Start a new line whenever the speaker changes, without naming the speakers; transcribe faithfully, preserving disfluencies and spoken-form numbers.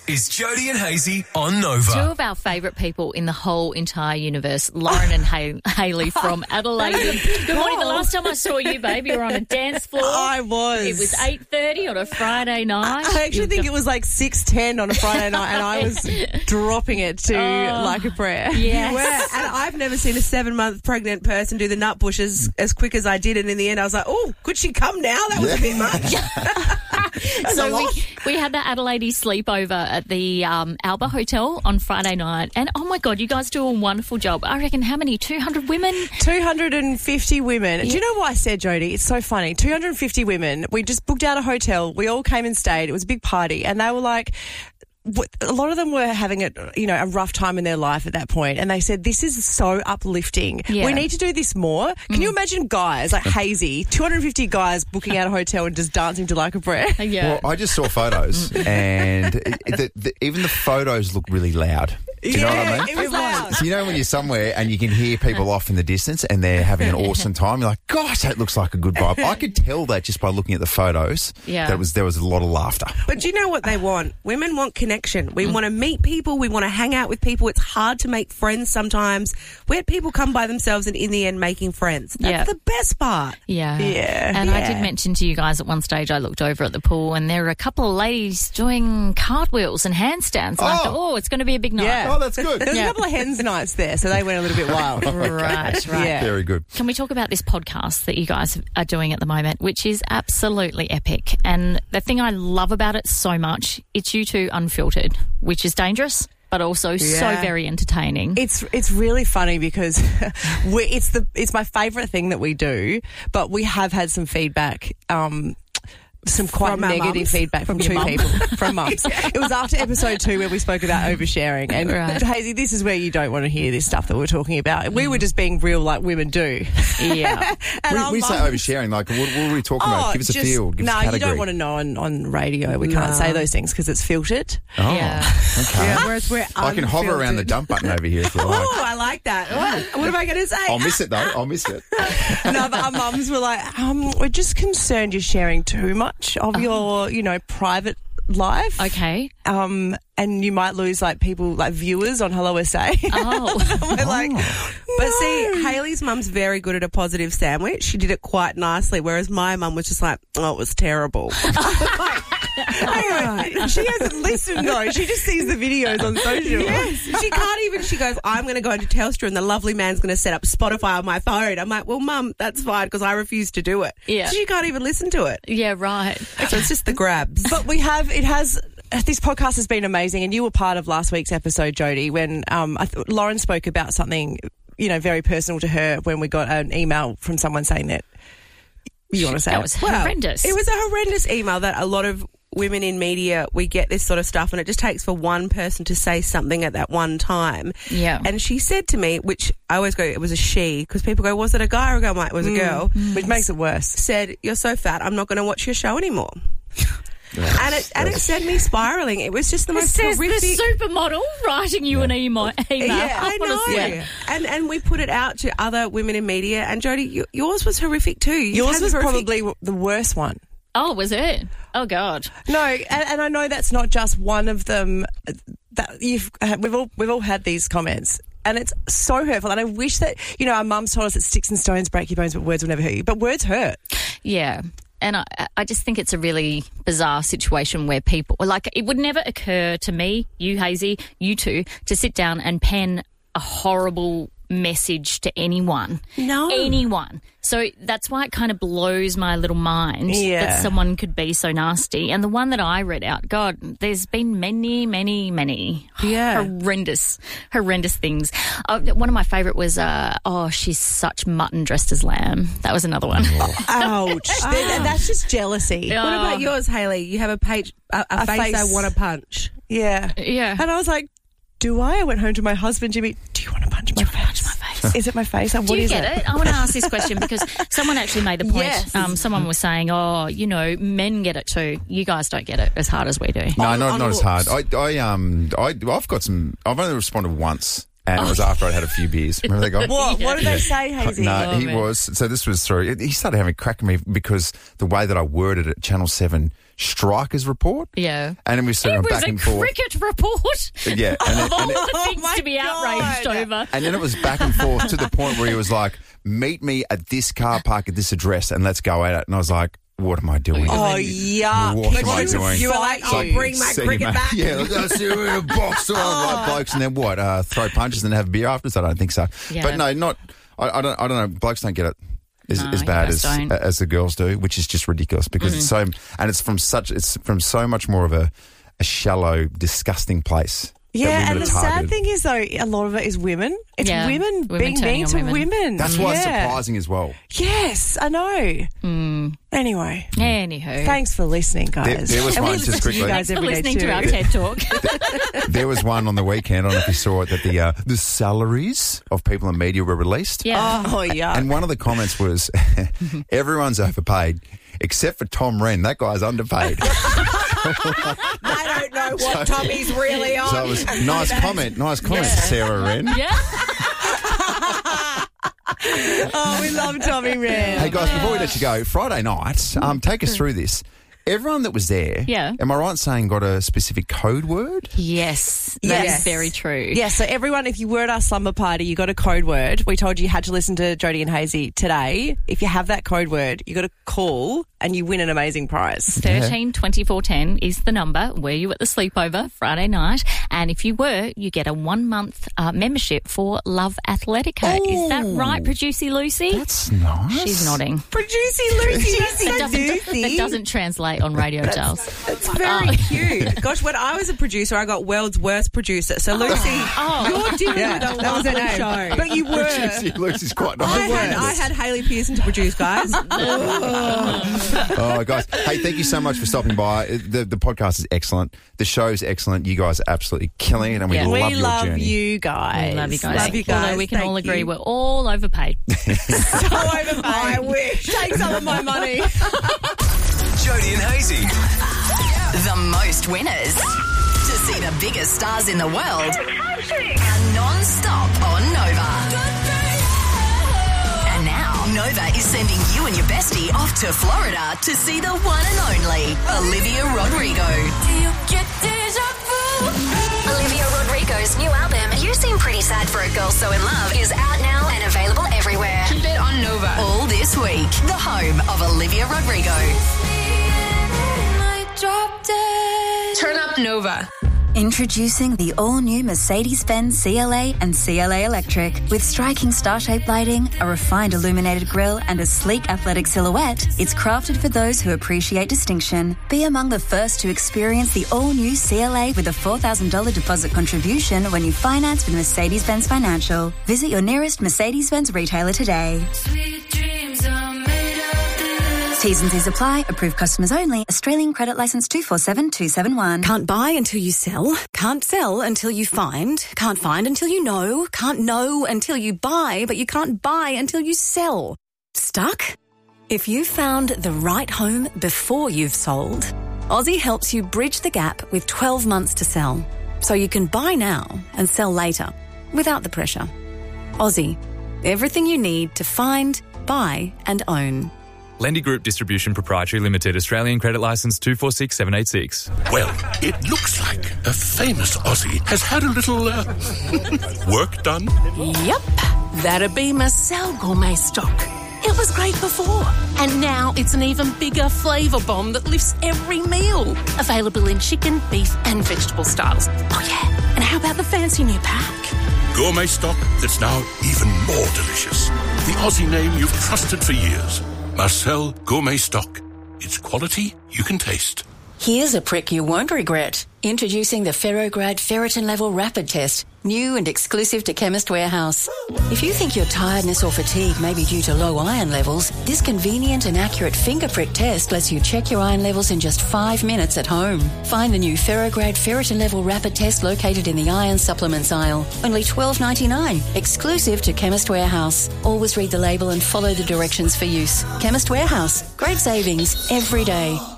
is Jody and Hazy on Nova.
Two of our favourite people in the whole entire universe, Lauren and Hay- Hayley from Adelaide. Good morning. The last time I saw you, babe, you were on a dance floor.
I was.
It was eight thirty on a Friday night.
I actually think it was like six ten on a Friday night, and I was dropping it to
Oh,
Like a Prayer.
Yes.
Where, and I've never seen a seven-month pregnant person do the nut bush as, as quick as I did, and in the end I was like, oh, could she come now? That was a bit much.
So we, we had the Adelaide sleepover at the um, Alba Hotel on Friday night, and oh my God, you guys do a wonderful job. I reckon how many? two hundred women?
two hundred fifty women.
Yeah.
Do you know what I said, Jody? It's so funny. two hundred fifty women. We just booked out a hotel. We all came and stayed. It was a big party, and they were like, a lot of them were having a, you know, a rough time in their life at that point, and they said, this is so uplifting.
Yeah.
We need to do this more. Can mm. you imagine guys like Hazy, two hundred fifty guys booking out a hotel and just dancing to Like a Prayer?
Yeah.
Well, I just saw photos, and the, the, even the photos look really loud. Do you
yeah,
know what I mean?
It was loud.
So you know when you're somewhere and you can hear people off in the distance and they're having an awesome time, you're like, gosh, that looks like a good vibe. I could tell that just by looking at the photos.
Yeah.
That was there was a lot of laughter.
But do you know what they want? Women want connection. We mm. want to meet people. We want to hang out with people. It's hard to make friends sometimes. We had people come by themselves and in the end making friends. That's
yeah.
the best part.
Yeah.
Yeah.
And
yeah.
I did mention to you guys at one stage I looked over at the pool and there were a couple of ladies doing cartwheels and handstands. And
oh.
I thought, oh, it's going to be a big night.
Yeah.
Oh, that's good.
There was
Yeah.
a couple of hens nights there, so they went a little bit wild.
Right, right.
Yeah.
Very good.
Can we talk about this podcast that you guys are doing at the moment, which is absolutely epic? And the thing I love about it so much, it's you two unfiltered, which is dangerous, but also
Yeah.
so very entertaining.
It's it's really funny because we, it's the it's my favourite thing that we do, but we have had some feedback. Um, some quite
From our
negative
mums?
feedback from,
From your
two
mum?
people, from mums. It was after episode two where we spoke about oversharing. And
Right.
Hazy, this is where you don't want to hear this stuff that we're talking about. We were just being real like women do.
Yeah.
And
We,
our
we say
mums-
oversharing. Like, what, what are we talking
Oh,
about? Give us a
just-
feel. Give
no,
us a category.
you don't want to know on, on radio. We
No.
can't say those things because it's filtered.
Oh,
Yeah.
okay.
Yeah, whereas we're
I can hover around the
unfiltered.
dump button over here if you like.
Oh, I like that. What, what am I going to say?
I'll miss it though. I'll miss it.
No, but our mums were like, um, we're just concerned you're sharing too much of your, you know, private life.
Okay.
Um, and you might lose like people, like viewers on Hello S A.
Oh.
We're like,
But see, Hayley's mum's very good at a positive sandwich. She did it quite nicely, whereas my mum was just like, oh, it was terrible.
hang on, she hasn't listened though. She just sees the videos on social.
Yes. She can't even, she goes, I'm going to go into Telstra and the lovely man's going to set up Spotify on my phone. I'm like, well, mum, that's fine because I refuse to do it.
Yeah.
So she can't even listen to it.
Yeah, right.
So it's just the grabs.
But we have, it has, this podcast has been amazing, and you were part of last week's episode, Jody, when um, I th- Lauren spoke about something, you know, very personal to her when we got an email from someone saying that, you want to say
That
it?
was
Well,
horrendous.
It was a horrendous email that a lot of women in media, we get this sort of stuff and it just takes for one person to say something at that one time.
Yeah.
And she said to me, which I always go, it was a she, because people go, was it a guy? Or I go, it was a girl.
Which makes it worse.
Said, you're so fat, I'm not going to watch your show anymore. And it and it sent me spiraling. It was just the
It
most
says
horrific.
the supermodel writing you an email. email.
Yeah, I know.
Yeah.
And and we put it out to other women in media. And Jody, you, yours was horrific too. You've
Yours
had
was
horrific-
probably w- the worst one.
Oh, was it? Oh, God.
No, and, and I know that's not just one of them. That you've we've all we've all had these comments, and it's so hurtful. And I wish that, you know, our mums told us that sticks and stones break your bones, but words will never hurt you. But words hurt.
Yeah. And I, I just think it's a really bizarre situation where people, like, it would never occur to me, you, Hazy, you two, to sit down and pen a horrible message to anyone.
No.
Anyone. So that's why it kind of blows my little mind
Yeah.
that someone could be so nasty. And the one that I read out, God, there's been many, many, many
Yeah.
horrendous, horrendous things. Uh, one of my favourite was, uh, oh, she's such mutton dressed as lamb. That was another one.
Ouch. That- that's just jealousy.
Yeah.
What about yours, Hayley? You have a page, a, a,
A
face,
face.
I want to punch.
Yeah.
Yeah.
And I was like, do I? I went home to my husband, Jimmy, do you want to punch my face?
Punch my face.
Is it my face? What
Do you
is
get it? I want to ask this question because someone actually made the point.
Yes.
Um, someone was saying, oh, you know, men get it too. You guys don't get it as hard as we do.
No,
On-
not
on
not as
looks.
hard. I, I um I I've got some. I've only responded once, and it was after I'd had a few beers. Remember that guy?
What? What did
Yeah.
they say, Hazy?
No,
Oh,
he
man.
was. So this was through. He started having a crack at me because the way that I worded it, Channel Seven strikers report.
Yeah.
And then we started
It was
back
a
and forth.
cricket report.
Yeah. And then,
Of all
and, then,
the things
my
to be outraged
God.
over.
and then it was back and forth to the point where he was like, meet me at this car park at this address and let's go at it. And I was like, what am I doing?
Oh, yuck.
What am I
You-
doing?
You were like,
It's
oh,
like,
bring my
see,
cricket
mate.
back.
Yeah, let's see you in a box on like blokes and then what? Uh, throw punches and have a beer afterwards? I don't think so.
Yeah.
But no, not. I, I don't. I don't know. Blokes don't get it as,
No,
as
you
bad
guys
as
don't.
as the girls do, which is just ridiculous because it's so and it's from such it's from so much more of a, a shallow, disgusting place. that
Yeah,
women
and
are
the sad
targeted.
thing is, though, a lot of it is women. It's
Yeah,
women,
women
being
turning
mean
on
to
women.
women.
That's why it's
Yeah.
surprising as well.
Yes, I know. Anyway,
Anywho.
thanks for listening, guys.
There- there was
and we
one, just
listen to you
quickly.
guys
Thanks for
every day
listening
too.
to our TED Talk.
There was one on the weekend. I don't know if you saw it that the uh, the salaries of people in media were released.
Yeah.
Oh, yeah.
And one of the comments was, everyone's overpaid except for Tom Wren. That guy's underpaid.
I don't know what Tommy's really on.
So it was nice comment, nice comment, Sarah Wren.
Yeah.
Oh, we love Tommy Wren.
Hey guys, before we let you go, Friday night, um, take us through this. Everyone that was there,
Yeah.
am I right in saying got a specific code word?
Yes. That
Yes.
is very true.
Yeah, so everyone, if you were at our slumber party, you got a code word. We told you you had to listen to Jodie and Hazy today. If you have that code word, you got to call and you win an amazing prize.
thirteen twenty-four ten is the number. Were you at the sleepover Friday night? And if you were, you get a one month uh, membership for Love Athletica. Is that right, Producer Lucy?
That's nice.
She's nodding.
Producer Lucy,
That doesn't, that doesn't translate on radio, Charles.
It's very cute. Gosh, when I was a producer, I got world's worst producer. So, Lucy, you're dealing
Yeah,
with a
that was her
lovely
name.
show.
But you were.
Lucy, Lucy's quite
I
nice.
had, I had Hayley Pearson to produce, guys.
Oh, guys. Hey, thank you so much for stopping by. The the podcast is excellent. The show's excellent. You guys are absolutely killing it, and we
Yeah.
love
We
your
love
journey.
you guys.
Love you guys.
Love you guys.
Although we can
Thank
all agree
you.
we're all overpaid.
So overpaid.
I wish.
Take some of my money.
Jodie and Hazy.
The most winners to see the biggest stars in the world are non-stop on Nova. And now Nova is sending you and your bestie off to Florida to see the one and only Olivia Rodrigo. Olivia Rodrigo's new album, You Seem Pretty Sad for a Girl So in Love, is out now and available everywhere. Keep it on Nova. All this week, the home of Olivia Rodrigo.
Turn up Nova.
Introducing the all-new Mercedes-Benz C L A and C L A Electric. With striking star-shaped lighting, a refined illuminated grille and a sleek athletic silhouette, it's crafted for those who appreciate distinction. Be among the first to experience the all-new C L A with a four thousand dollars deposit contribution when you finance with Mercedes-Benz Financial. Visit your nearest Mercedes-Benz retailer today. T's and C's apply. Approved customers only. Australian credit licence two four seven two seven one.
Can't buy until you sell. Can't sell until you find. Can't find until you know. Can't know until you buy, but you can't buy until you sell. Stuck? If you found the right home before you've sold, Aussie helps you bridge the gap with twelve months to sell. So you can buy now and sell later without the pressure. Aussie. Everything you need to find, buy and own.
Lendy Group Distribution Proprietary Limited, Australian Credit Licence two four six seven eight six.
Well, it looks like a famous Aussie has had a little uh, work done.
Yep, that'd be Marcel Gourmet Stock. It was great before, and now it's an even bigger flavour bomb that lifts every meal. Available in chicken, beef and vegetable styles. Oh yeah, and how about the fancy new pack?
Gourmet stock that's now even more delicious. The Aussie name you've trusted for years. Marcel Gourmet Stock. It's quality you can taste.
Here's a prick you won't regret. Introducing the Ferrograd Ferritin Level Rapid Test, new and exclusive to Chemist Warehouse. If you think your tiredness or fatigue may be due to low iron levels, this convenient and accurate finger prick test lets you check your iron levels in just five minutes at home. Find the new Ferrograd Ferritin Level Rapid Test located in the iron supplements aisle. Only twelve ninety-nine, exclusive to Chemist Warehouse. Always read the label and follow the directions for use. Chemist Warehouse. Great savings every day.